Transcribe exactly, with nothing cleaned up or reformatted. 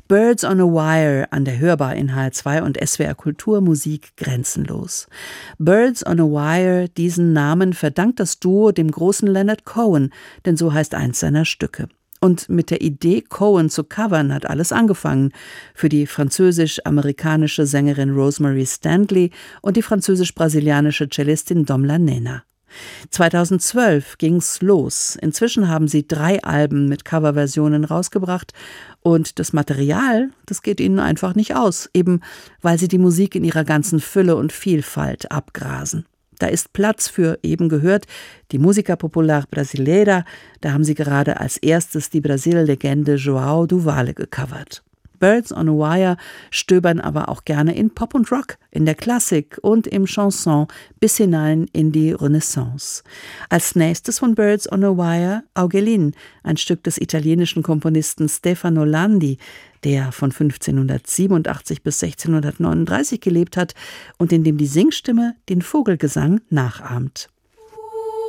Birds on a Wire an der Hörbar in H R zwei und S W R Kultur Musik grenzenlos. Birds on a Wire, diesen Namen verdankt das Duo dem großen Leonard Cohen, denn so heißt eins seiner Stücke. Und mit der Idee, Cohen zu covern, hat alles angefangen. Für die französisch-amerikanische Sängerin Rosemary Stanley und die französisch-brasilianische Cellistin Domla Nena. zweitausendzwölf ging's los. Inzwischen haben sie drei Alben mit Coverversionen rausgebracht und das Material, das geht ihnen einfach nicht aus, eben weil sie die Musik in ihrer ganzen Fülle und Vielfalt abgrasen. Da ist Platz für, eben gehört, die Música Popular Brasileira, da haben sie gerade als erstes die Brasil-Legende João do Vale gecovert. Birds on a Wire stöbern aber auch gerne in Pop und Rock, in der Klassik und im Chanson bis hinein in die Renaissance. Als nächstes von Birds on a Wire Aughelin, ein Stück des italienischen Komponisten Stefano Landi, der von fünfzehnhundertsiebenundachtzig bis sechzehnhundertneununddreißig gelebt hat und in dem die Singstimme den Vogelgesang nachahmt.